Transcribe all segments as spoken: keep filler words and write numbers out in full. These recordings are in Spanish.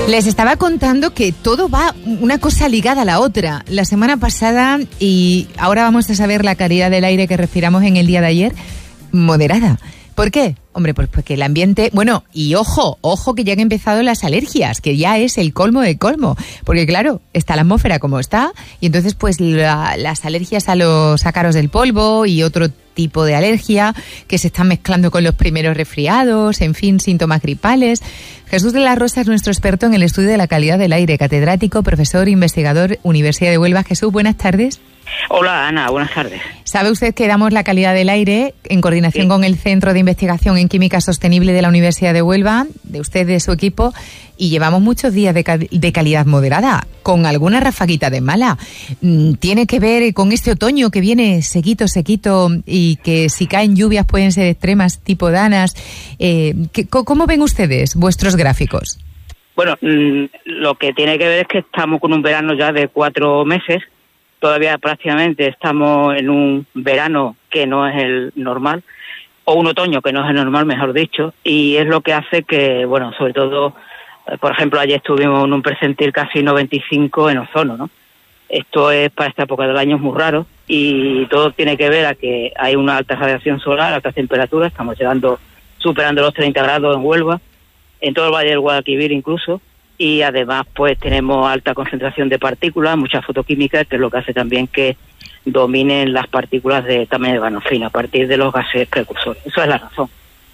Les estaba contando que todo va una cosa ligada a la otra. La semana pasada, y ahora vamos a saber la calidad del aire que respiramos en el día de ayer, moderada. ¿Por qué? Hombre, pues porque el ambiente... Bueno, y ojo, ojo que ya han empezado las alergias, que ya es el colmo de colmo. Porque claro, está la atmósfera como está, y entonces pues la, las alergias a los ácaros del polvo y otro tipo de alergia que se están mezclando con los primeros resfriados, en fin, síntomas gripales. Jesús de la Rosa es nuestro experto en el estudio de la calidad del aire, catedrático, profesor, investigador, Universidad de Huelva. Jesús, buenas tardes. Hola, Ana, buenas tardes. ¿Sabe usted que damos la calidad del aire en coordinación sí. con el Centro de Investigación en Química Sostenible de la Universidad de Huelva, de usted, de su equipo, y llevamos muchos días de, cal- de calidad moderada, con alguna rafaguita de mala? ¿Tiene que ver con este otoño que viene sequito, sequito, y que si caen lluvias pueden ser extremas, tipo danas? Eh, ¿qué, ¿Cómo ven ustedes vuestros gráficos? Bueno, mmm, lo que tiene que ver es que estamos con un verano ya de cuatro meses. Todavía prácticamente estamos en un verano que no es el normal, o un otoño que no es el normal, mejor dicho, y es lo que hace que, bueno, sobre todo, por ejemplo, ayer estuvimos en un percentil casi noventa y cinco en ozono, ¿no? Esto es para esta época del año es muy raro, y todo tiene que ver a que hay una alta radiación solar, altas temperaturas, estamos llegando, superando los treinta grados en Huelva, en todo el Valle del Guadalquivir incluso, y además pues tenemos alta concentración de partículas, mucha fotoquímica, que es lo que hace también que dominen las partículas de tamaño de grano fino a partir de los gases precursores. Eso es la razón.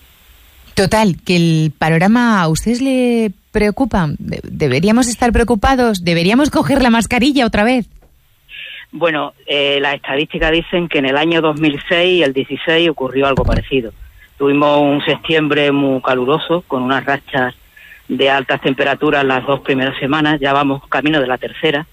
Total, que el panorama a ustedes le preocupa. De- ¿Deberíamos estar preocupados? ¿Deberíamos coger la mascarilla otra vez? Bueno, eh, las estadísticas dicen que en el año dos mil seis y el dieciséis ocurrió algo parecido. Tuvimos un septiembre muy caluroso, con unas rachas de altas temperaturas las dos primeras semanas, ya vamos camino de la tercera,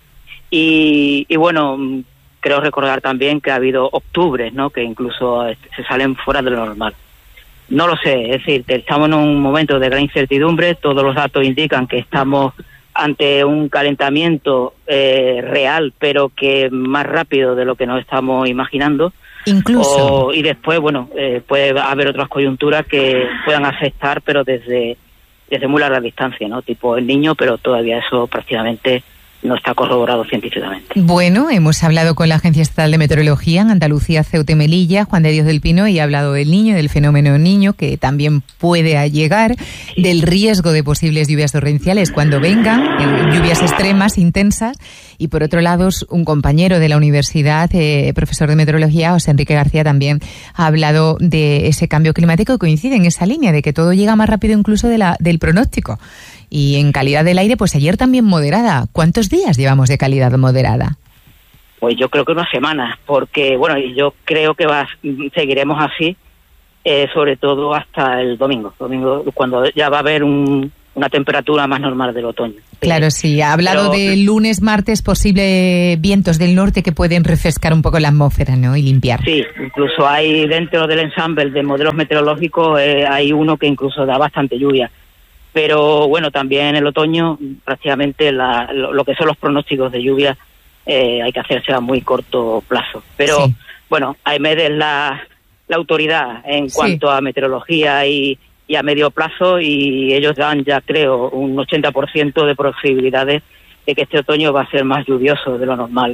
y, y bueno, creo recordar también que ha habido octubres, ¿no?, que incluso se salen fuera de lo normal. No lo sé, es decir, que estamos en un momento de gran incertidumbre, todos los datos indican que estamos ante un calentamiento eh, real, pero que más rápido de lo que nos estamos imaginando. Incluso. O, y después, bueno, eh, puede haber otras coyunturas que puedan afectar, pero desde... desde muy larga distancia, ¿no? Tipo el Niño, pero todavía eso prácticamente no está corroborado científicamente. Bueno, hemos hablado con la Agencia Estatal de Meteorología en Andalucía, Ceuta y Melilla, Juan de Dios del Pino, y ha hablado del Niño, del fenómeno Niño, que también puede llegar, sí. del riesgo de posibles lluvias torrenciales cuando vengan, lluvias extremas, intensas. Y por otro lado, un compañero de la universidad, eh, profesor de meteorología, José Enrique García, también ha hablado de ese cambio climático, que coincide en esa línea, de que todo llega más rápido incluso de la, del pronóstico. Y en calidad del aire, pues ayer también moderada. ¿Cuántos días llevamos de calidad moderada? Pues yo creo que unas semanas, porque, bueno, yo creo que va, seguiremos así, eh, sobre todo hasta el domingo, domingo cuando ya va a haber un, una temperatura más normal del otoño. Claro, sí. Ha hablado Pero, de lunes, martes, posible vientos del norte que pueden refrescar un poco la atmósfera, ¿no? Y limpiar. Sí, incluso hay dentro del ensamble de modelos meteorológicos, eh, hay uno que incluso da bastante lluvia. Pero bueno, también en el otoño prácticamente la, lo, lo que son los pronósticos de lluvia eh, hay que hacerse a muy corto plazo. Pero sí. bueno, A E M E D es la, la autoridad en sí. cuanto a meteorología y, y a medio plazo, y ellos dan ya creo un ochenta por ciento de posibilidades de que este otoño va a ser más lluvioso de lo normal.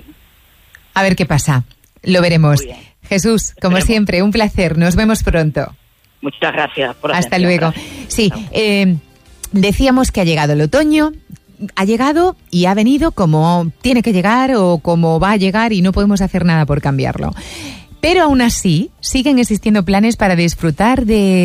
A ver qué pasa, lo veremos. Jesús, como Esperemos. siempre, un placer, nos vemos pronto. Muchas gracias por Hasta atención. luego. Gracias. Sí, eh, decíamos que ha llegado el otoño, ha llegado y ha venido como tiene que llegar o como va a llegar, y no podemos hacer nada por cambiarlo. Pero aún así, siguen existiendo planes para disfrutar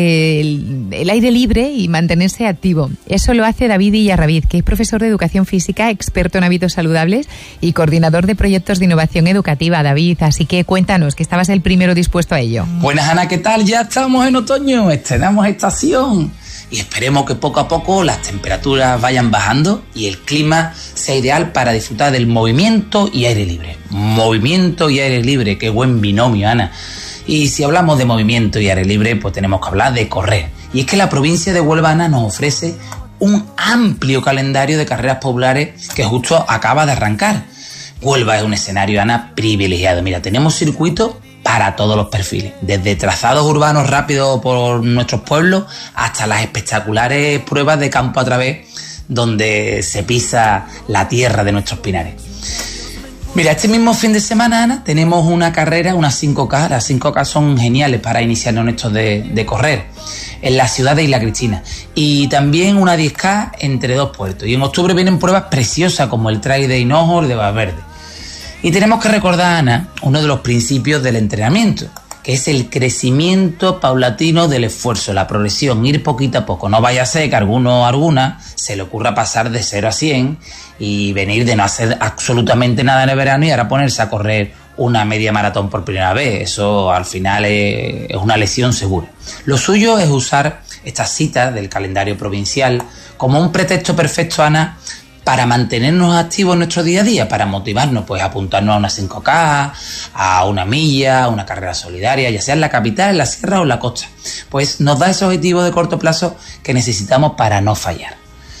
del el aire libre y mantenerse activo. Eso lo hace David Illarrabiz, que es profesor de Educación Física, experto en hábitos saludables y coordinador de proyectos de innovación educativa. David, así que cuéntanos, que estabas el primero dispuesto a ello. Buenas, Ana, ¿qué tal? Ya estamos en otoño, estrenamos estación. Y esperemos que poco a poco las temperaturas vayan bajando y el clima sea ideal para disfrutar del movimiento y aire libre. Movimiento y aire libre, qué buen binomio, Ana. Y si hablamos de movimiento y aire libre, pues tenemos que hablar de correr. Y es que la provincia de Huelva, Ana, nos ofrece un amplio calendario de carreras populares que justo acaba de arrancar. Huelva es un escenario, Ana, privilegiado. Mira, tenemos circuitos para todos los perfiles, desde trazados urbanos rápidos por nuestros pueblos hasta las espectaculares pruebas de campo a través donde se pisa la tierra de nuestros pinares. Mira, este mismo fin de semana, Ana, tenemos una carrera, unas cinco K. Las cinco K son geniales para iniciarnos en esto de, de correr, en la ciudad de Isla Cristina. Y también una diez K entre dos puertos. Y en octubre vienen pruebas preciosas como el Trail de Hinojo, el de Valverde. Y tenemos que recordar, Ana, uno de los principios del entrenamiento, que es el crecimiento paulatino del esfuerzo, la progresión, ir poquito a poco. No vaya a ser que a alguno o alguna se le ocurra pasar de cero a cien y venir de no hacer absolutamente nada en el verano y ahora ponerse a correr una media maratón por primera vez. Eso al final es, es una lesión segura. Lo suyo es usar estas citas del calendario provincial como un pretexto perfecto, Ana, para mantenernos activos en nuestro día a día, para motivarnos, pues a apuntarnos a una cinco K, a una milla, a una carrera solidaria, ya sea en la capital, en la sierra o en la costa. Pues nos da ese objetivo de corto plazo que necesitamos para no fallar.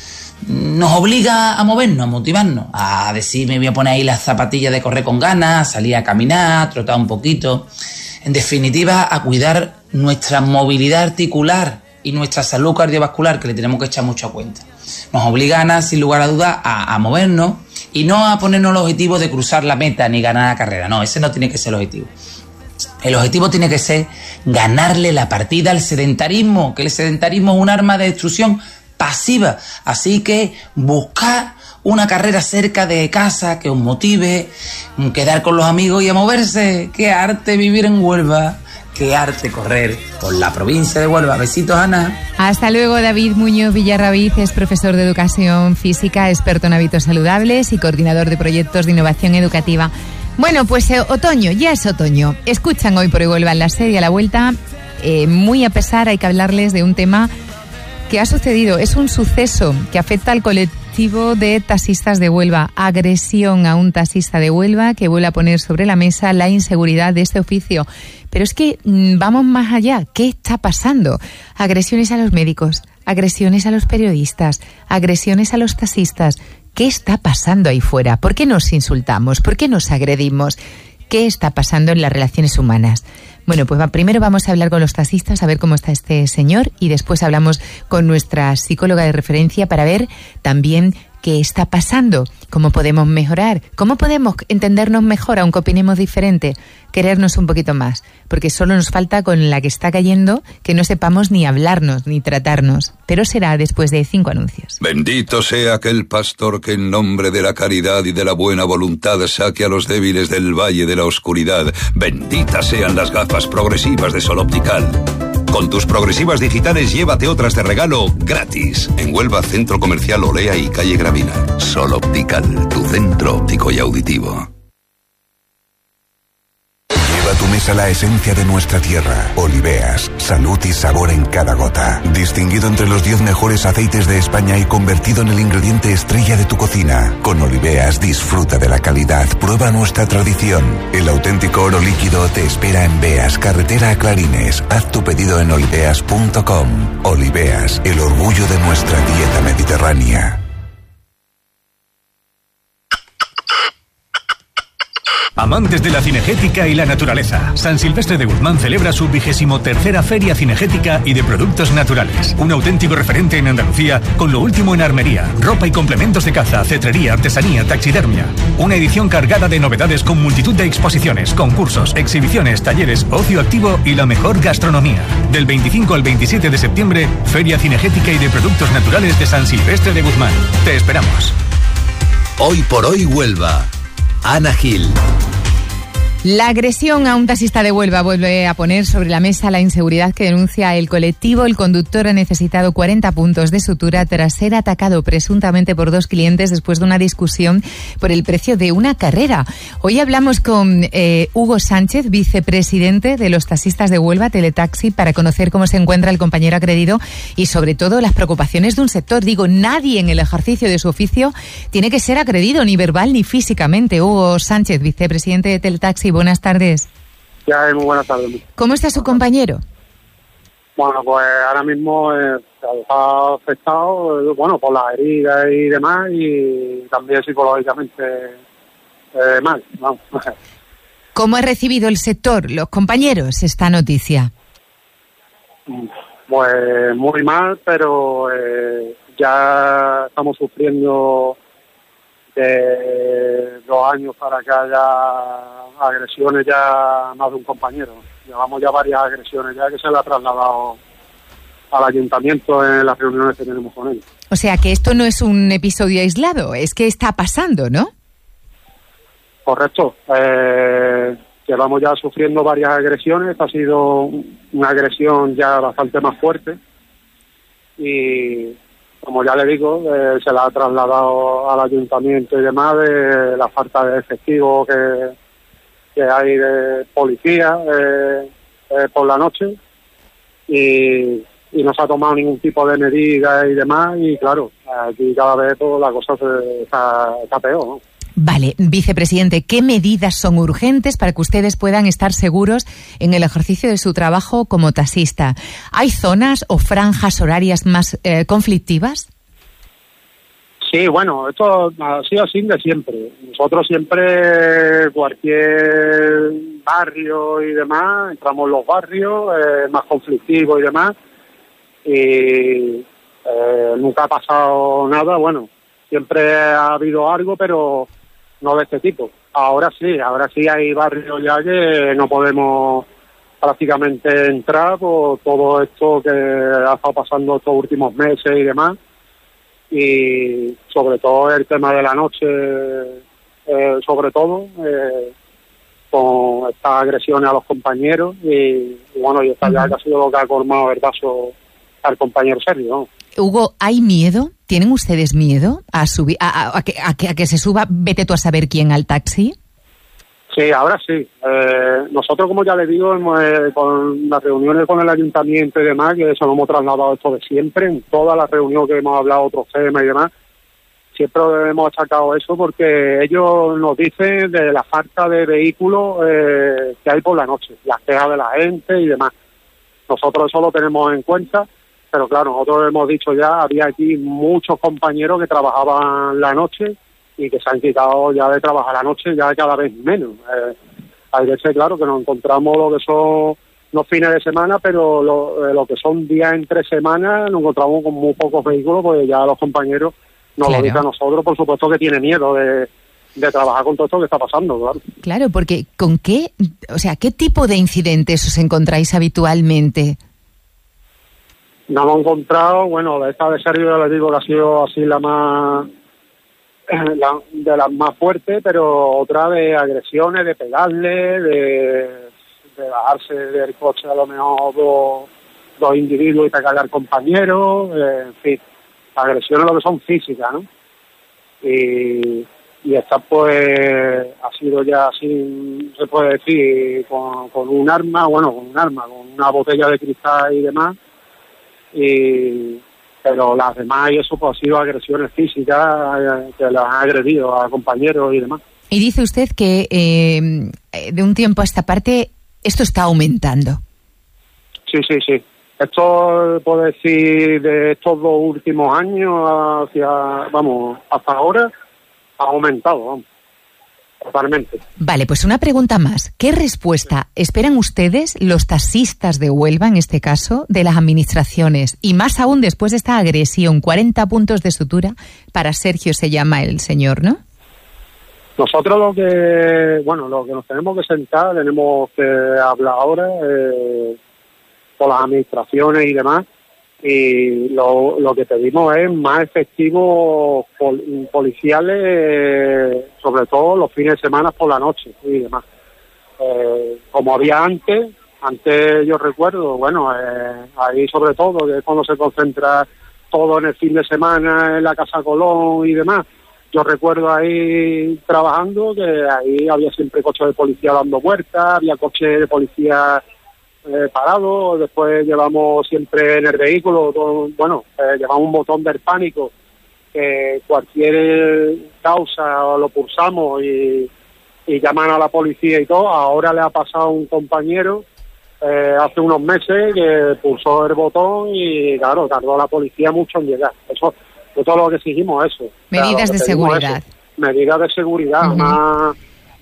Nos obliga a movernos, a motivarnos, a decir, me voy a poner ahí las zapatillas de correr con ganas, salir a caminar, trotar un poquito. En definitiva, a cuidar nuestra movilidad articular y nuestra salud cardiovascular, que le tenemos que echar mucho a cuenta. Nos obligan, a, sin lugar a dudas, a, a movernos y no a ponernos el objetivo de cruzar la meta ni ganar la carrera. No, ese no tiene que ser el objetivo. El objetivo tiene que ser ganarle la partida al sedentarismo, que el sedentarismo es un arma de destrucción pasiva. Así que buscar una carrera cerca de casa que os motive, quedar con los amigos y a moverse. ¡Qué arte vivir en Huelva! ¡Qué arte correr por la provincia de Huelva! Besitos, Ana. Hasta luego. David Muñoz Villarrabiz es profesor de Educación Física, experto en hábitos saludables y coordinador de proyectos de innovación educativa. Bueno, pues eh, otoño, ya es otoño. Escuchan Hoy por Hoy Huelva en la serie A la Vuelta. Eh, muy a pesar, hay que hablarles de un tema que ha sucedido. Es un suceso que afecta al colectivo de taxistas de Huelva. Agresión a un taxista de Huelva que vuelve a poner sobre la mesa la inseguridad de este oficio. Pero es que mmm, vamos más allá. ¿Qué está pasando? Agresiones a los médicos, agresiones a los periodistas, agresiones a los taxistas. ¿Qué está pasando ahí fuera? ¿Por qué nos insultamos? ¿Por qué nos agredimos? ¿Qué está pasando en las relaciones humanas? Bueno, pues va, primero vamos a hablar con los taxistas, a ver cómo está este señor, y después hablamos con nuestra psicóloga de referencia para ver también qué está pasando, cómo podemos mejorar, cómo podemos entendernos mejor, aunque opinemos diferente, querernos un poquito más, porque solo nos falta con la que está cayendo que no sepamos ni hablarnos ni tratarnos, pero será después de cinco anuncios. Bendito sea aquel pastor que en nombre de la caridad y de la buena voluntad saque a los débiles del valle de la oscuridad. Benditas sean las gafas progresivas de Sol Optical. Con tus progresivas digitales llévate otras de regalo gratis. En Huelva, Centro Comercial Olea y Calle Gravina. Sol Optical, tu centro óptico y auditivo. Lleva a tu mesa la esencia de nuestra tierra. Oliveas, salud y sabor en cada gota. Distinguido entre los diez mejores aceites de España y convertido en el ingrediente estrella de tu cocina. Con Oliveas disfruta de la calidad, prueba nuestra tradición. El auténtico oro líquido te espera en Beas, carretera a Clarines. Haz tu pedido en oliveas punto com. Oliveas, el orgullo de nuestra dieta mediterránea. Amantes de la cinegética y la naturaleza, San Silvestre de Guzmán celebra su vigésimo tercera Feria Cinegética y de Productos Naturales. Un auténtico referente en Andalucía con lo último en armería, ropa y complementos de caza, cetrería, artesanía, taxidermia. Una edición cargada de novedades con multitud de exposiciones, concursos, exhibiciones, talleres, ocio activo y la mejor gastronomía. Del veinticinco al veintisiete de septiembre, Feria Cinegética y de Productos Naturales de San Silvestre de Guzmán. Te esperamos. Hoy por Hoy Huelva. Ana Gil. La agresión a un taxista de Huelva vuelve a poner sobre la mesa la inseguridad que denuncia el colectivo. El conductor ha necesitado cuarenta puntos de sutura tras ser atacado presuntamente por dos clientes después de una discusión por el precio de una carrera. Hoy hablamos con eh, Hugo Sánchez, vicepresidente de los taxistas de Huelva, Teletaxi, para conocer cómo se encuentra el compañero agredido y sobre todo las preocupaciones de un sector. Digo, nadie en el ejercicio de su oficio tiene que ser agredido ni verbal ni físicamente. Hugo Sánchez, vicepresidente de Teletaxi, buenas tardes. Ya, muy buenas tardes. ¿Cómo está su compañero? Bueno, pues ahora mismo eh, está afectado, eh, bueno, por las heridas y demás, y también psicológicamente eh, mal, vamos. ¿Cómo ha recibido el sector, los compañeros, esta noticia? Pues muy mal, pero eh, ya estamos sufriendo de dos años para que haya agresiones ya más de un compañero. Llevamos ya varias agresiones ya que se le ha trasladado al ayuntamiento en las reuniones que tenemos con él. O sea que esto no es un episodio aislado, es que está pasando, ¿no? Correcto. Eh, llevamos ya sufriendo varias agresiones. Esta ha sido una agresión ya bastante más fuerte y, como ya le digo, eh, se la ha trasladado al ayuntamiento y demás de la falta de efectivo que, que hay de policía eh, eh, por la noche y, y no se ha tomado ningún tipo de medida y demás y claro, aquí cada vez todo la cosa se, está, está peor, ¿no? Vale, vicepresidente, ¿qué medidas son urgentes para que ustedes puedan estar seguros en el ejercicio de su trabajo como taxista? ¿Hay zonas o franjas horarias más eh, conflictivas? Sí, bueno, esto ha sido así de siempre. Nosotros siempre, cualquier barrio y demás, entramos en los barrios eh, más conflictivos y demás, y eh, nunca ha pasado nada. Bueno, siempre ha habido algo, pero no de este tipo. Ahora sí, ahora sí hay barrios ya que no podemos prácticamente entrar por todo esto que ha estado pasando estos últimos meses y demás. Y sobre todo el tema de la noche, eh, sobre todo, eh, con estas agresiones a los compañeros y, y bueno, y esta ya que ha sido lo que ha colmado el vaso al compañero Sergio, ¿no? Hugo, ¿hay miedo? ¿Tienen ustedes miedo a subir, a, a, a, que, a, que, a que se suba, vete tú a saber quién al taxi? Sí, ahora sí. Eh, nosotros, como ya le digo, hemos, eh, con las reuniones con el ayuntamiento y demás, que eso lo hemos trasladado esto de siempre, en todas las reuniones que hemos hablado otros temas y demás, siempre hemos achacado eso porque ellos nos dicen de la falta de vehículos eh, que hay por la noche, las quejas de la gente y demás. Nosotros eso lo tenemos en cuenta. Pero claro, nosotros hemos dicho ya, había aquí muchos compañeros que trabajaban la noche y que se han quitado ya de trabajar la noche ya cada vez menos. Eh, hay veces, claro, que nos encontramos lo que son los fines de semana, pero lo, eh, lo que son días entre semanas nos encontramos con muy pocos vehículos, porque ya los compañeros nos claro. lo dicen a nosotros, por supuesto que tiene miedo de, de trabajar con todo esto que está pasando, claro. Claro, porque ¿con qué, o sea, qué tipo de incidentes os encontráis habitualmente? No hemos encontrado, bueno, esta de Sergio, les digo que ha sido así la más, la, de las más fuertes, pero otra de agresiones, de pegarle, de, de bajarse del coche a lo mejor dos, dos individuos y pegarle al compañero, eh, en fin, agresiones lo que son físicas, ¿no? Y, y esta pues ha sido ya así, se puede decir, con, con un arma, bueno, con un arma, con una botella de cristal y demás. Y pero las demás y eso pues ha sido agresiones físicas eh, que las han agredido a compañeros y demás. Y dice usted que eh, de un tiempo a esta parte esto está aumentando. Sí, sí, sí. Esto puedo decir de estos dos últimos años hacia, vamos, hasta ahora ha aumentado, vamos. Totalmente. Vale, pues una pregunta más. ¿Qué respuesta esperan ustedes, los taxistas de Huelva, en este caso, de las administraciones? Y más aún después de esta agresión, cuarenta puntos de sutura, para Sergio se llama el señor, ¿no? Nosotros lo que, bueno, lo que nos tenemos que sentar, tenemos que hablar ahora eh, con las administraciones y demás, y lo, lo que pedimos es más efectivos pol, policiales, eh, sobre todo los fines de semana por la noche y demás. Eh, como había antes, antes yo recuerdo, bueno, eh, ahí sobre todo, que es cuando se concentra todo en el fin de semana en la Casa Colón y demás. Yo recuerdo ahí trabajando que ahí había siempre coches de policía dando vueltas, había coches de policía Eh, parado, después llevamos siempre en el vehículo, todo, bueno, eh, llevamos un botón del pánico, que cualquier causa lo pulsamos y, y llaman a la policía y todo. Ahora le ha pasado a un compañero eh, hace unos meses que pulsó el botón y claro, tardó la policía mucho en llegar. Eso, todo lo que exigimos eso. Medidas claro, de seguridad. Eso, medidas de seguridad, uh-huh. más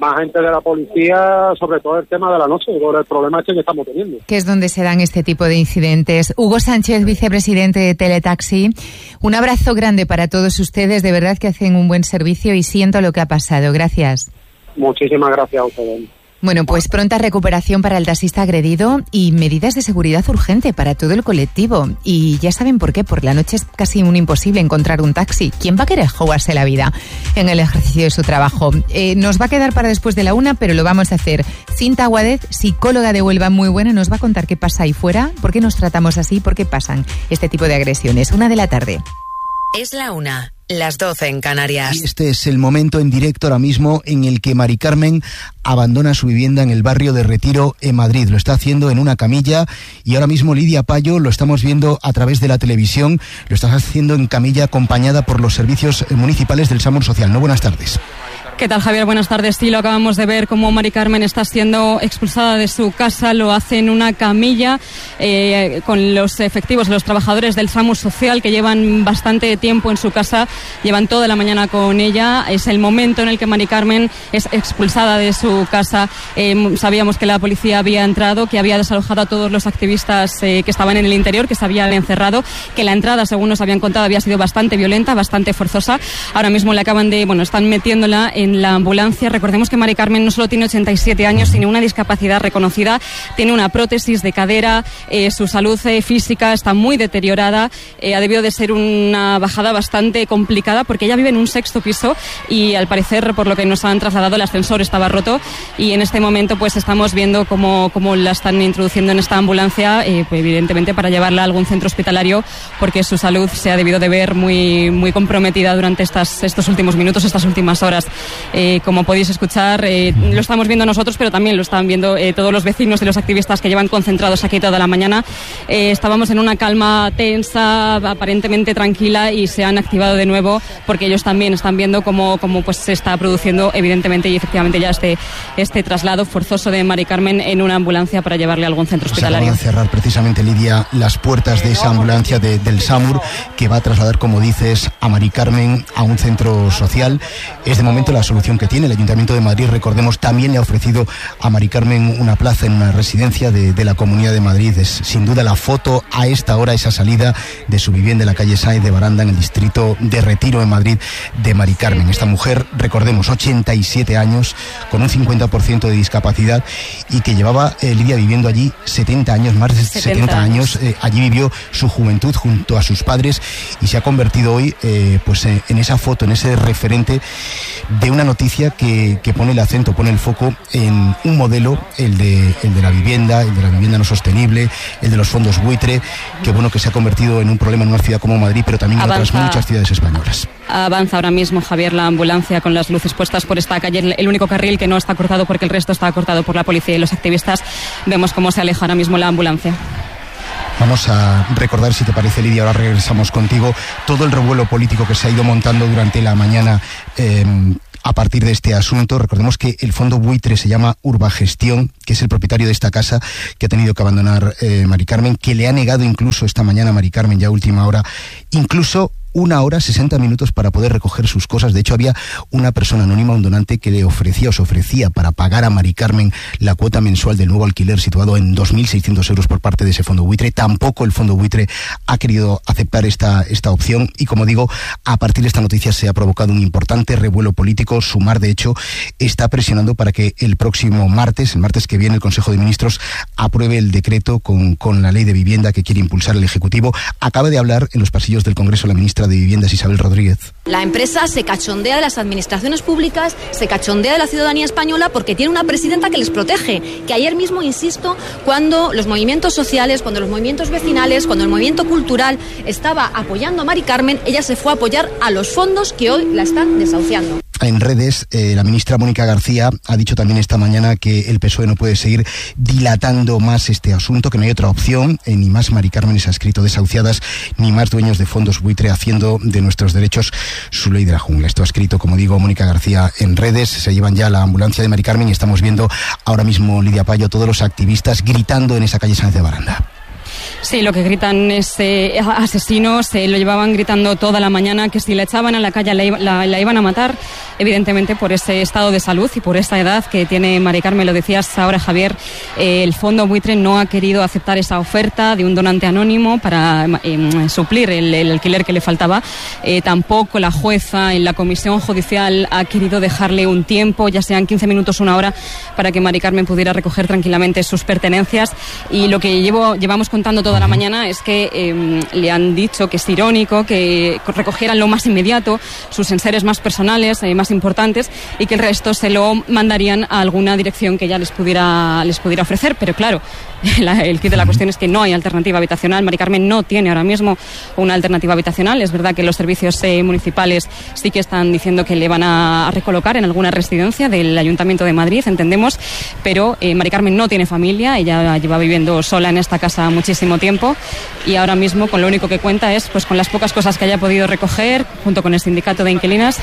más gente de la policía, sobre todo el tema de la noche, por el problema este que estamos teniendo. Que es donde se dan este tipo de incidentes. Hugo Sánchez, vicepresidente de Teletaxi, un abrazo grande para todos ustedes, de verdad que hacen un buen servicio y siento lo que ha pasado. Gracias. Muchísimas gracias a ustedes. Bueno, pues pronta recuperación para el taxista agredido y medidas de seguridad urgente para todo el colectivo. Y ya saben por qué, por la noche es casi un imposible encontrar un taxi. ¿Quién va a querer jugarse la vida en el ejercicio de su trabajo? Eh, nos va a quedar para después de la una, pero lo vamos a hacer. Cinta Aguadez, psicóloga de Huelva muy buena, nos va a contar qué pasa ahí fuera, por qué nos tratamos así, por qué pasan este tipo de agresiones. Una de la tarde. Es la una. Las doce en Canarias. Y este es el momento en directo ahora mismo en el que Mari Carmen abandona su vivienda en el barrio de Retiro, en Madrid. Lo está haciendo en una camilla y ahora mismo Lidia Payo lo estamos viendo a través de la televisión. Lo está haciendo en camilla acompañada por los servicios municipales del SAMUR Social. ¿No? Buenas tardes. ¿Qué tal, Javier? Buenas tardes. Sí, lo acabamos de ver cómo Mari Carmen está siendo expulsada de su casa. Lo hace en una camilla eh, con los efectivos, los trabajadores del SAMUR Social que llevan bastante tiempo en su casa, llevan toda la mañana con ella. Es el momento en el que Mari Carmen es expulsada de su casa. Eh, sabíamos que la policía había entrado, que había desalojado a todos los activistas eh, que estaban en el interior, que se habían encerrado, que la entrada, según nos habían contado, había sido bastante violenta, bastante forzosa. Ahora mismo le acaban de, bueno, están metiéndola en la ambulancia. Recordemos que Mari Carmen no solo tiene ochenta y siete años, tiene una discapacidad reconocida, tiene una prótesis de cadera, eh, su salud eh, física está muy deteriorada, eh, ha debido de ser una bajada bastante complicada porque ella vive en un sexto piso y al parecer, por lo que nos han trasladado, el ascensor estaba roto y en este momento pues estamos viendo cómo, cómo la están introduciendo en esta ambulancia, eh, pues, evidentemente para llevarla a algún centro hospitalario porque su salud se ha debido de ver muy, muy comprometida durante estas, estos últimos minutos, estas últimas horas. Eh, como podéis escuchar, eh, lo estamos viendo nosotros, pero también lo están viendo eh, todos los vecinos y los activistas que llevan concentrados aquí toda la mañana. Eh, estábamos en una calma tensa, aparentemente tranquila, y se han activado de nuevo porque ellos también están viendo cómo, cómo pues, se está produciendo, evidentemente y efectivamente, ya este, este traslado forzoso de Mari Carmen en una ambulancia para llevarle a algún centro hospitalario. Se acaban de cerrar precisamente, Lidia, las puertas de esa ambulancia de, del SAMUR que va a trasladar, como dices, a Mari Carmen a un centro social. Es de momento la solución que tiene el Ayuntamiento de Madrid. Recordemos, también le ha ofrecido a Mari Carmen una plaza en una residencia de, de la Comunidad de Madrid. Es sin duda la foto a esta hora, esa salida de su vivienda en la calle Sáenz de Baranda, en el distrito de Retiro, en Madrid, de Mari Carmen. Esta mujer, recordemos, ochenta y siete años, con un cincuenta por ciento de discapacidad y que llevaba, eh, Lidia, viviendo allí setenta años, más de setenta años. Eh, allí vivió su juventud junto a sus padres y se ha convertido hoy eh, pues eh, en esa foto, en ese referente de una noticia que, que pone el acento, pone el foco en un modelo, el de, el de la vivienda, el de la vivienda no sostenible, el de los fondos buitre, que bueno, que se ha convertido en un problema en una ciudad como Madrid, pero también en Avanza. Otras muchas ciudades españolas. Avanza ahora mismo, Javier, la ambulancia con las luces puestas por esta calle, el único carril que no está cortado porque el resto está cortado por la policía y los activistas. Vemos cómo se aleja ahora mismo la ambulancia. Vamos a recordar, si te parece, Lidia, ahora regresamos contigo, todo el revuelo político que se ha ido montando durante la mañana eh, a partir de este asunto. Recordemos que el fondo buitre se llama Urbagestión, que es el propietario de esta casa que ha tenido que abandonar eh, Mari Carmen, que le ha negado incluso esta mañana a Mari Carmen, ya a última hora, incluso una hora, sesenta minutos para poder recoger sus cosas. De hecho, había una persona anónima, un donante, que le ofrecía o se ofrecía para pagar a Mari Carmen la cuota mensual del nuevo alquiler situado en dos mil seiscientos euros por parte de ese fondo buitre. Tampoco el fondo buitre ha querido aceptar esta, esta opción y, como digo, a partir de esta noticia se ha provocado un importante revuelo político. Sumar, de hecho, está presionando para que el próximo martes, el martes que viene, el Consejo de Ministros apruebe el decreto con, con la ley de vivienda que quiere impulsar el Ejecutivo. Acaba de hablar en los pasillos del Congreso la ministra de Viviendas, Isabel Rodríguez. La empresa se cachondea de las administraciones públicas, se cachondea de la ciudadanía española porque tiene una presidenta que les protege, que ayer mismo, insisto, cuando los movimientos sociales, cuando los movimientos vecinales, cuando el movimiento cultural estaba apoyando a Mari Carmen, ella se fue a apoyar a los fondos que hoy la están desahuciando. En redes, eh, la ministra Mónica García ha dicho también esta mañana que el P S O E no puede seguir dilatando más este asunto, que no hay otra opción, eh, ni más Mari Carmen se ha escrito desahuciadas, ni más dueños de fondos buitre haciendo de nuestros derechos su ley de la jungla. Esto ha escrito, como digo, Mónica García en redes. Se llevan ya la ambulancia de Mari Carmen y estamos viendo ahora mismo, Lidia Payo, todos los activistas gritando en esa calle Sáenz de Baranda. Sí, lo que gritan es eh, asesinos, eh, lo llevaban gritando toda la mañana, que si la echaban a la calle la, la, la iban a matar, evidentemente por ese estado de salud y por esa edad que tiene Mari Carmen. Lo decías ahora, Javier, eh, el Fondo Buitre no ha querido aceptar esa oferta de un donante anónimo para eh, suplir el, el alquiler que le faltaba. Eh, tampoco la jueza en la comisión judicial ha querido dejarle un tiempo, ya sean quince minutos, una hora, para que Mari Carmen pudiera recoger tranquilamente sus pertenencias. Y lo que llevo, llevamos contando toda la mañana es que eh, le han dicho que es irónico que recogieran lo más inmediato, sus enseres más personales, eh, más importantes, y que el resto se lo mandarían a alguna dirección que ya les pudiera, les pudiera ofrecer. Pero claro, la, el kit de la cuestión es que no hay alternativa habitacional. Mari Carmen no tiene ahora mismo una alternativa habitacional. Es verdad que los servicios eh, municipales sí que están diciendo que le van a, a recolocar en alguna residencia del Ayuntamiento de Madrid, entendemos, pero eh, Mari Carmen no tiene familia, ella lleva viviendo sola en esta casa muchísimo tiempo y ahora mismo con lo único que cuenta es pues con las pocas cosas que haya podido recoger junto con el sindicato de inquilinas.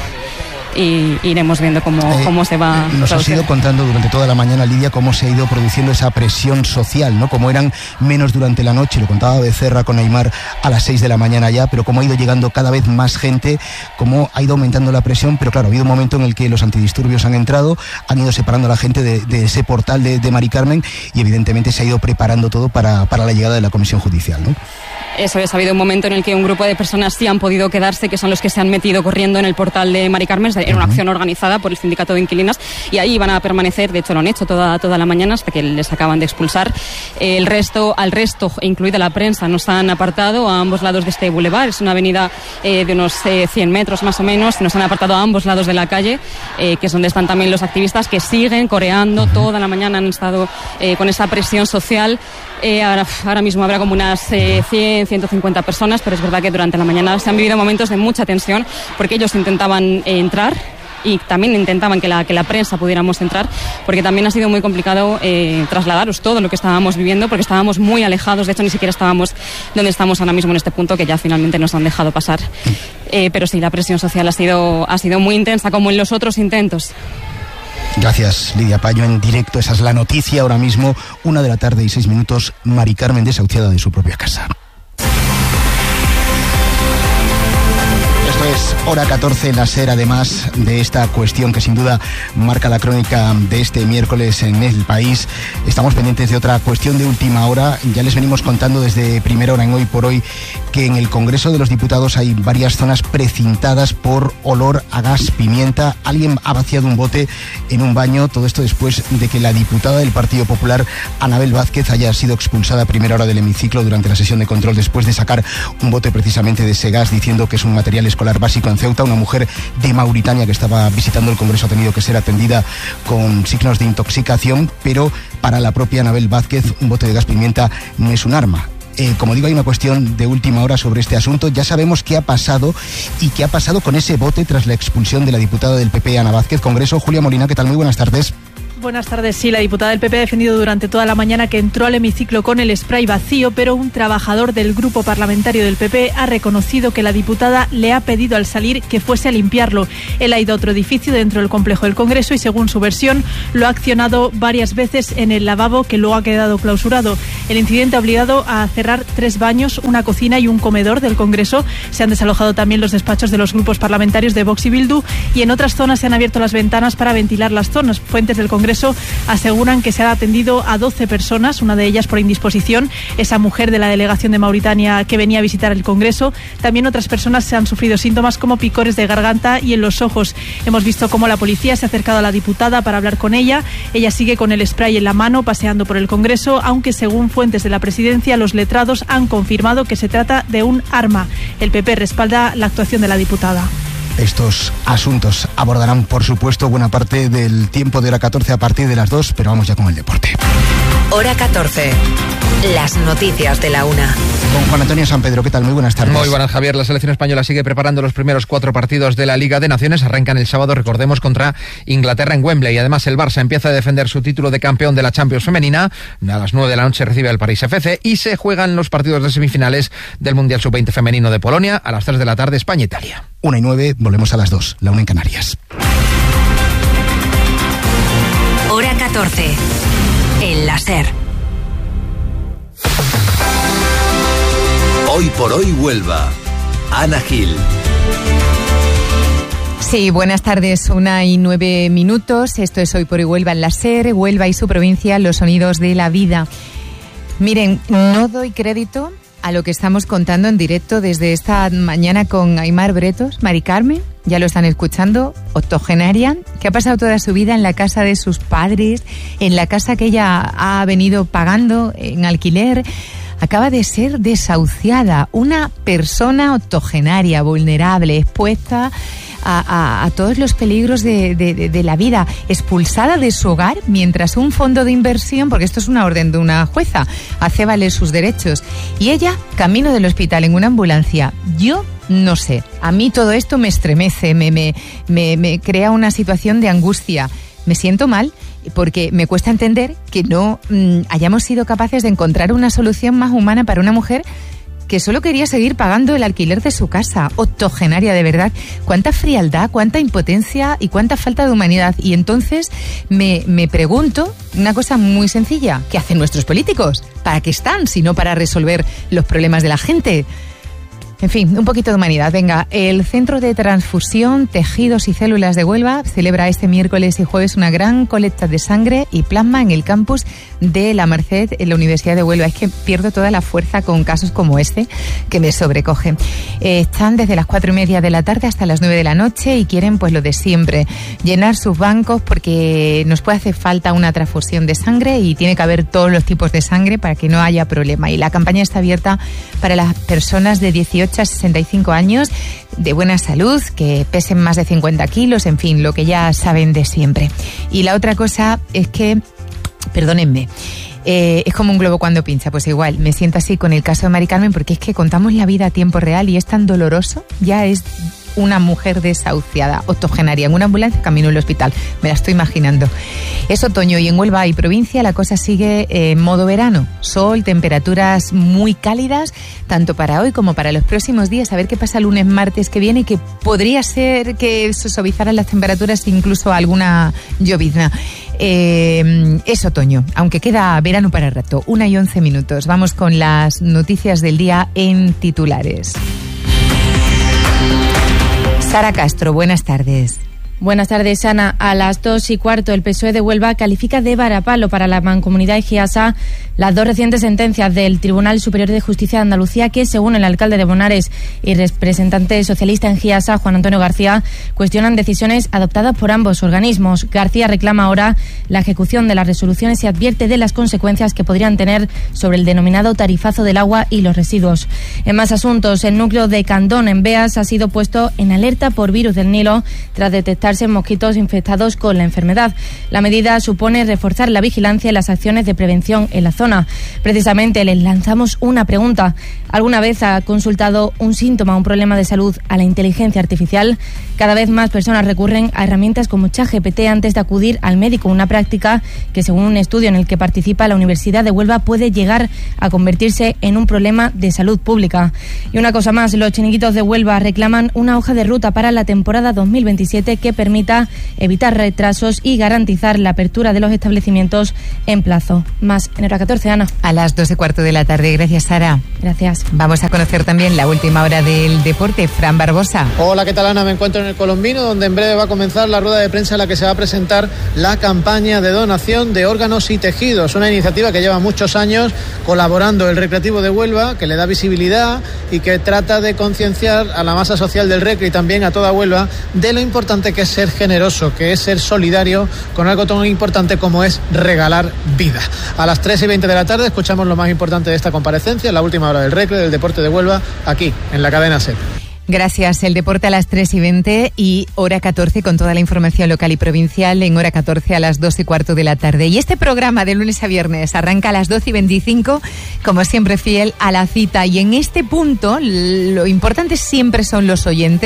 Y iremos viendo cómo, eh, cómo se va. Nos has ido contando durante toda la mañana, Lidia, cómo se ha ido produciendo esa presión social, ¿no? Como eran menos durante la noche, lo contaba Becerra con Aymar a las seis de la mañana ya, pero cómo ha ido llegando cada vez más gente, cómo ha ido aumentando la presión, pero claro, ha habido un momento en el que los antidisturbios han entrado, han ido separando a la gente de, de ese portal de, de Mari Carmen y evidentemente se ha ido preparando todo para, para la llegada de la comisión judicial, ¿no? Eso es, ha habido un momento en el que un grupo de personas sí han podido quedarse, que son los que se han metido corriendo en el portal de Mari Carmen, era una acción organizada por el sindicato de inquilinas, y ahí van a permanecer, de hecho lo han hecho toda, toda la mañana hasta que les acaban de expulsar. El resto, al resto, incluida la prensa, nos han apartado a ambos lados de este bulevar, es una avenida eh, de unos eh, cien metros más o menos, nos han apartado a ambos lados de la calle, eh, que es donde están también los activistas que siguen coreando, toda la mañana han estado eh, con esa presión social. Eh, ahora, ahora mismo habrá como unas eh, cien, ciento cincuenta personas, pero es verdad que durante la mañana se han vivido momentos de mucha tensión porque ellos intentaban eh, entrar y también intentaban que la, que la prensa pudiéramos entrar, porque también ha sido muy complicado eh, trasladaros todo lo que estábamos viviendo, porque estábamos muy alejados, de hecho ni siquiera estábamos donde estamos ahora mismo en este punto, que ya finalmente nos han dejado pasar. Eh, pero sí, la presión social ha sido, ha sido muy intensa, como en los otros intentos. Gracias, Lidia Payo, en directo. Esa es la noticia ahora mismo, una de la tarde y seis minutos, Mari Carmen desahuciada de su propia casa. Esto es Hora catorce, la SER, además de esta cuestión que sin duda marca la crónica de este miércoles en El País. Estamos pendientes de otra cuestión de última hora. Ya les venimos contando desde primera hora en Hoy por Hoy que en el Congreso de los Diputados hay varias zonas precintadas por olor a gas pimienta. Alguien ha vaciado un bote en un baño. Todo esto después de que la diputada del Partido Popular, Anabel Vázquez, haya sido expulsada a primera hora del hemiciclo durante la sesión de control después de sacar un bote precisamente de ese gas, diciendo que es un material escolar básico en Ceuta. Una mujer de Mauritania que estaba visitando el Congreso ha tenido que ser atendida con signos de intoxicación, pero para la propia Anabel Vázquez un bote de gas pimienta no es un arma. Eh, como digo, hay una cuestión de última hora sobre este asunto. Ya sabemos qué ha pasado y qué ha pasado con ese bote tras la expulsión de la diputada del P P, Ana Vázquez. Congreso, Julia Molina, ¿qué tal? Muy buenas tardes. Buenas tardes. Sí, la diputada del P P ha defendido durante toda la mañana que entró al hemiciclo con el spray vacío, pero un trabajador del grupo parlamentario del P P ha reconocido que la diputada le ha pedido al salir que fuese a limpiarlo. Él ha ido a otro edificio dentro del complejo del Congreso y, según su versión, lo ha accionado varias veces en el lavabo, que luego ha quedado clausurado. El incidente ha obligado a cerrar tres baños, una cocina y un comedor del Congreso. Se han desalojado también los despachos de los grupos parlamentarios de Vox y Bildu, y en otras zonas se han abierto las ventanas para ventilar las zonas. Fuentes del Congreso aseguran que se ha atendido a doce personas, una de ellas por indisposición, esa mujer de la delegación de Mauritania que venía a visitar el Congreso. También otras personas se han sufrido síntomas como picores de garganta y en los ojos. Hemos visto cómo la policía se ha acercado a la diputada para hablar con ella. Ella sigue con el spray en la mano paseando por el Congreso, aunque según fuentes de la presidencia, los letrados han confirmado que se trata de un arma. El P P respalda la actuación de la diputada. Estos asuntos abordarán, por supuesto, buena parte del tiempo de Hora catorce a partir de las dos, pero vamos ya con el deporte. Hora catorce. Las noticias de la una. Con Juan Antonio San Pedro, ¿qué tal? Muy buenas tardes. Muy buenas, Javier. La selección española sigue preparando los primeros cuatro partidos de la Liga de Naciones. Arrancan el sábado, recordemos, contra Inglaterra en Wembley. Y además el Barça empieza a defender su título de campeón de la Champions femenina. A las nueve de la noche recibe al París F C y se juegan los partidos de semifinales del Mundial sub veinte femenino de Polonia. A las tres de la tarde, España-Italia. Una y nueve, volvemos a las dos. La una en Canarias. Hora catorce. En la SER. Hoy por hoy Huelva. Ana Gil. Sí, buenas tardes, una y nueve minutos. Esto es Hoy por Hoy Huelva en la SER, Huelva y su provincia, los sonidos de la vida. Miren, no doy crédito a lo que estamos contando en directo desde esta mañana con Aimar Bretos, Mari Carmen, ya lo están escuchando, octogenaria, que ha pasado toda su vida en la casa de sus padres, en la casa que ella ha venido pagando en alquiler. Acaba de ser desahuciada, una persona octogenaria, vulnerable, expuesta a, a, a todos los peligros de, de, de la vida, expulsada de su hogar mientras un fondo de inversión, porque esto es una orden de una jueza, hace valer sus derechos. Y ella, camino del hospital en una ambulancia. Yo no sé, a mí todo esto me estremece, me, me, me, me crea una situación de angustia. Me siento mal porque me cuesta entender que no mmm, hayamos sido capaces de encontrar una solución más humana para una mujer que solo quería seguir pagando el alquiler de su casa, octogenaria de verdad. Cuánta frialdad, cuánta impotencia y cuánta falta de humanidad. Y entonces me, me pregunto una cosa muy sencilla, ¿qué hacen nuestros políticos? ¿Para qué están si no para resolver los problemas de la gente? En fin, un poquito de humanidad. Venga, el Centro de Transfusión, Tejidos y Células de Huelva celebra este miércoles y jueves una gran colecta de sangre y plasma en el campus de La Merced, en la Universidad de Huelva. Es que pierdo toda la fuerza con casos como este que me sobrecoge. Eh, están desde las cuatro y media de la tarde hasta las nueve de la noche y quieren pues lo de siempre, llenar sus bancos porque nos puede hacer falta una transfusión de sangre y tiene que haber todos los tipos de sangre para que no haya problema. Y la campaña está abierta para las personas de dieciocho a sesenta y cinco años, de buena salud, que pesen más de cincuenta kilos, en fin, lo que ya saben de siempre. Y la otra cosa es que, perdónenme, eh, es como un globo cuando pincha, pues igual, me siento así con el caso de Mari Carmen porque es que contamos la vida a tiempo real y es tan doloroso, ya es una mujer desahuciada, octogenaria, en una ambulancia camino al hospital, me la estoy imaginando. Es otoño y en Huelva y provincia la cosa sigue en modo verano, sol, temperaturas muy cálidas, tanto para hoy como para los próximos días, a ver qué pasa lunes, martes que viene, que podría ser que se suavizaran las temperaturas, incluso alguna llovizna. Eh, es otoño, aunque queda verano para el rato, una y once minutos. Vamos con las noticias del día en titulares. Sara Castro, buenas tardes. Buenas tardes, Ana. A las dos y cuarto, el P S O E de Huelva califica de varapalo para la Mancomunidad de Giasa las dos recientes sentencias del Tribunal Superior de Justicia de Andalucía que, según el alcalde de Bonares y representante socialista en Giasa, Juan Antonio García, cuestionan decisiones adoptadas por ambos organismos. García reclama ahora la ejecución de las resoluciones y advierte de las consecuencias que podrían tener sobre el denominado tarifazo del agua y los residuos. En más asuntos, el núcleo de Candón, en Beas, ha sido puesto en alerta por virus del Nilo tras detectar mosquitos infectados con la enfermedad. La medida supone reforzar la vigilancia y las acciones de prevención en la zona. Precisamente les lanzamos una pregunta. ¿Alguna vez ha consultado un síntoma o un problema de salud a la inteligencia artificial? Cada vez más personas recurren a herramientas como ChatGPT antes de acudir al médico, una práctica que, según un estudio en el que participa la Universidad de Huelva, puede llegar a convertirse en un problema de salud pública. Y una cosa más, los chiringuitos de Huelva reclaman una hoja de ruta para la temporada dos mil veintisiete que permita evitar retrasos y garantizar la apertura de los establecimientos en plazo. Más en hora catorce, Ana. A las dos y cuarto de la tarde. Gracias, Sara. Gracias. Vamos a conocer también la última hora del deporte. Fran Barbosa. Hola, ¿qué tal, Ana? Me encuentro en el Colombino, donde en breve va a comenzar la rueda de prensa en la que se va a presentar la campaña de donación de órganos y tejidos. Una iniciativa que lleva muchos años colaborando el Recreativo de Huelva, que le da visibilidad y que trata de concienciar a la masa social del Recre y también a toda Huelva de lo importante que es ser generoso, que es ser solidario con algo tan importante como es regalar vida. A las tres y veinte de la tarde escuchamos lo más importante de esta comparecencia, la última hora del Recre, del deporte de Huelva, aquí, en la cadena SER. Gracias. El deporte a las tres y veinte y hora catorce con toda la información local y provincial en hora catorce a las dos y cuarto de la tarde. Y este programa de lunes a viernes arranca a las doce y veinticinco, como siempre fiel a la cita. Y en este punto lo importante siempre son los oyentes,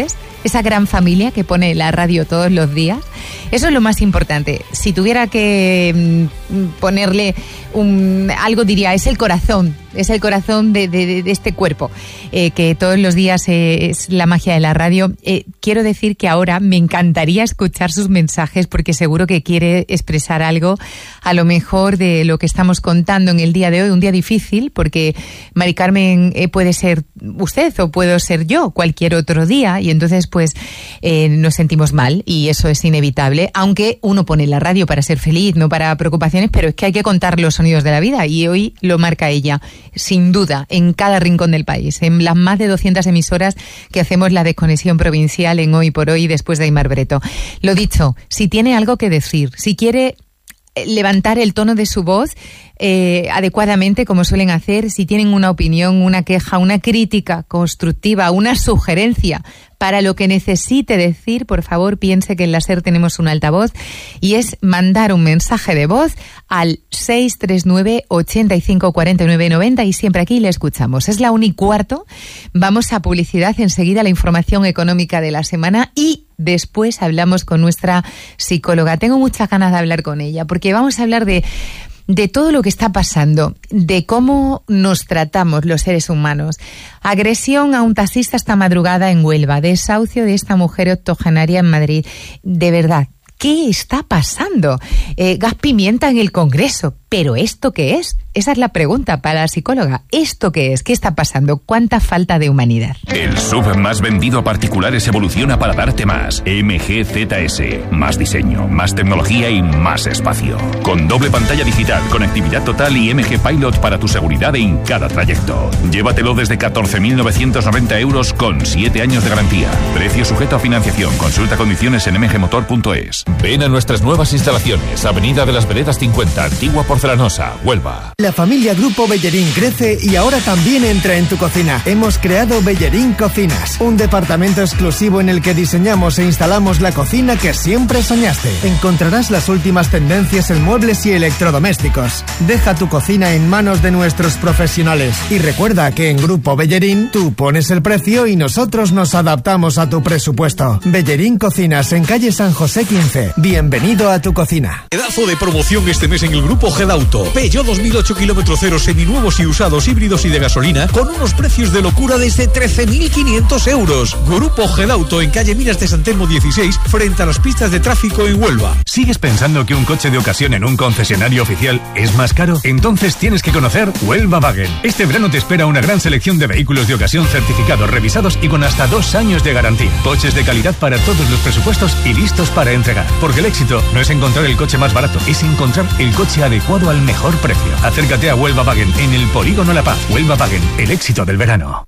esa gran familia que pone la radio todos los días. Eso es lo más importante. Si tuviera que mm, ponerle un, algo, diría, es el corazón, es el corazón de, de, de este cuerpo, eh, que todos los días eh, es la magia de la radio. Eh, quiero decir que ahora me encantaría escuchar sus mensajes, porque seguro que quiere expresar algo, a lo mejor de lo que estamos contando en el día de hoy, un día difícil, porque Mari Carmen eh, puede ser usted o puedo ser yo cualquier otro día, y entonces pues eh, nos sentimos mal, y eso es inevitable, aunque uno pone la radio para ser feliz, no para preocupaciones, pero es que hay que contar los sonidos de la vida, y hoy lo marca ella, sin duda, en cada rincón del país, en las más de doscientas emisoras que hacemos la desconexión provincial en Hoy por Hoy después de Aimar Breto. Lo dicho, si tiene algo que decir, si quiere levantar el tono de su voz eh, adecuadamente, como suelen hacer, si tienen una opinión, una queja, una crítica constructiva, una sugerencia para lo que necesite decir, por favor piense que en la SER tenemos un altavoz, y es mandar un mensaje de voz al seis tres nueve, ochenta y cinco, cuarenta y nueve, noventa, y siempre aquí le escuchamos. Es la una y cuarto, vamos a publicidad, enseguida la información económica de la semana, y después hablamos con nuestra psicóloga. Tengo muchas ganas de hablar con ella, porque vamos a hablar de de todo lo que está pasando, de cómo nos tratamos los seres humanos. Agresión a un taxista esta madrugada en Huelva, desahucio de esta mujer octogenaria en Madrid. De verdad, ¿qué está pasando? Eh, gas pimienta en el Congreso. ¿Pero esto qué es? Esa es la pregunta para la psicóloga. ¿Esto qué es? ¿Qué está pasando? ¿Cuánta falta de humanidad? El S U V más vendido a particulares evoluciona para darte más. M G Z S. Más diseño, más tecnología y más espacio. Con doble pantalla digital, conectividad total y M G Pilot para tu seguridad en cada trayecto. Llévatelo desde catorce mil novecientos noventa euros con siete años de garantía. Precio sujeto a financiación. Consulta condiciones en m g motor punto es. Ven a nuestras nuevas instalaciones. Avenida de las Veredas cincuenta, Antigua Porcelanosa, Huelva. La familia Grupo Bellerín crece y ahora también entra en tu cocina. Hemos creado Bellerín Cocinas, un departamento exclusivo en el que diseñamos e instalamos la cocina que siempre soñaste. Encontrarás las últimas tendencias en muebles y electrodomésticos. Deja tu cocina en manos de nuestros profesionales. Y recuerda que en Grupo Bellerín tú pones el precio y nosotros nos adaptamos a tu presupuesto. Bellerín Cocinas, en calle San José quince. Bienvenido a tu cocina. Pedazo de promoción este mes en el Grupo Gedauto. Peugeot dos mil ocho kilómetros cero, seminuevos y usados, híbridos y de gasolina, con unos precios de locura desde trece mil quinientos euros. Grupo Gedauto, en calle Minas de San Telmo dieciséis, frente a las pistas de tráfico en Huelva. ¿Sigues pensando que un coche de ocasión en un concesionario oficial es más caro? Entonces tienes que conocer Huelva Wagen. Este verano te espera una gran selección de vehículos de ocasión certificados, revisados y con hasta dos años de garantía. Coches de calidad para todos los presupuestos y listos para entregar. Porque el éxito no es encontrar el coche más barato, es encontrar el coche adecuado al mejor precio. Acércate a Huelva Wagen en el Polígono La Paz. Huelva Wagen, el éxito del verano.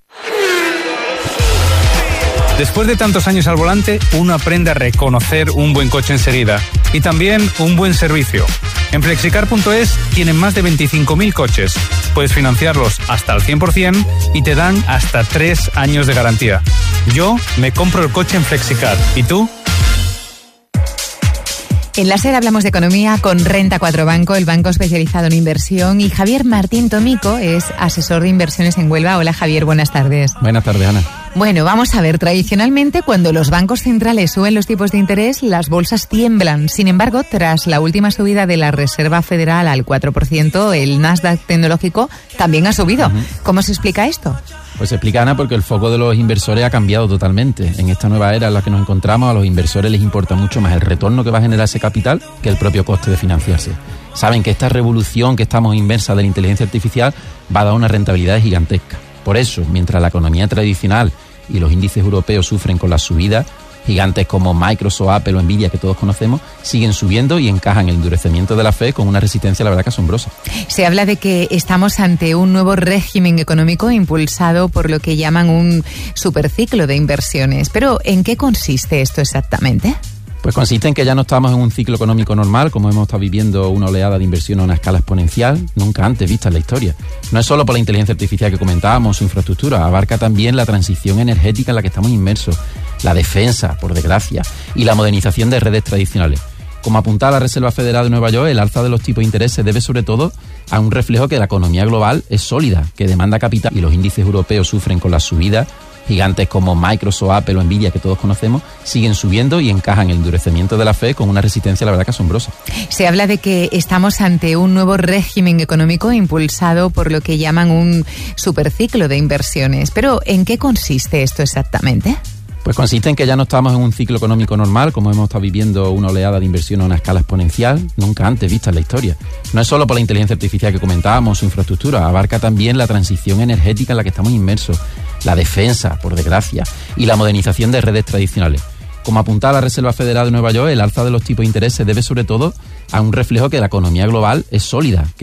Después de tantos años al volante, uno aprende a reconocer un buen coche enseguida y también un buen servicio. En flexicar punto es tienen más de veinticinco mil coches. Puedes financiarlos hasta el cien por ciento y te dan hasta tres años de garantía. Yo me compro el coche en Flexicar. ¿Y tú? En la SER hablamos de economía con Renta cuatro Banco, el banco especializado en inversión, y Javier Martín Tomico es asesor de inversiones en Huelva. Hola Javier, buenas tardes. Buenas tardes, Ana. Bueno, vamos a ver, tradicionalmente cuando los bancos centrales suben los tipos de interés, las bolsas tiemblan. Sin embargo, tras la última subida de la Reserva Federal al cuatro por ciento, el Nasdaq tecnológico también ha subido. Uh-huh. ¿Cómo se explica esto? Pues se explica, Ana, porque el foco de los inversores ha cambiado totalmente. En esta nueva era en la que nos encontramos, a los inversores les importa mucho más el retorno que va a generar ese capital que el propio coste de financiarse. Saben que esta revolución que estamos inmersa de la inteligencia artificial va a dar una rentabilidad gigantesca. Por eso, mientras la economía tradicional y los índices europeos sufren con las subidas, gigantes como Microsoft, Apple o Nvidia, que todos conocemos, siguen subiendo y encajan el endurecimiento de la Fed con una resistencia, la verdad, que asombrosa. Se habla de que estamos ante un nuevo régimen económico impulsado por lo que llaman un superciclo de inversiones. Pero, ¿en qué consiste esto exactamente? Pues consiste en que ya no estamos en un ciclo económico normal, como hemos estado viviendo una oleada de inversión a una escala exponencial, nunca antes vista en la historia. No es solo por la inteligencia artificial que comentábamos, su infraestructura, abarca también la transición energética en la que estamos inmersos, la defensa, por desgracia, y la modernización de redes tradicionales. Como apuntaba la Reserva Federal de Nueva York, el alza de los tipos de interés se debe sobre todo a un reflejo que la economía global es sólida, que demanda capital y los índices europeos sufren con las subidas gigantes como Microsoft, Apple o Nvidia, que todos conocemos, siguen subiendo y encajan el endurecimiento de la Fed con una resistencia, la verdad, que asombrosa. Se habla de que estamos ante un nuevo régimen económico impulsado por lo que llaman un superciclo de inversiones. Pero, ¿en qué consiste esto exactamente? Pues consiste en que ya no estamos en un ciclo económico normal, como hemos estado viviendo una oleada de inversión a una escala exponencial, nunca antes vista en la historia. No es solo por la inteligencia artificial que comentábamos, su infraestructura, abarca también la transición energética en la que estamos inmersos, la defensa, por desgracia, y la modernización de redes tradicionales. Como apuntaba la Reserva Federal de Nueva York, el alza de los tipos de interés se debe sobre todo a un reflejo que la economía global es sólida,